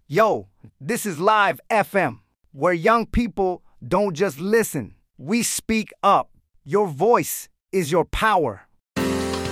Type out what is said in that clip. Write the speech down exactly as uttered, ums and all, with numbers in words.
Yo, this is Live F M, where young people don't just listen, we speak up. Your voice is your power.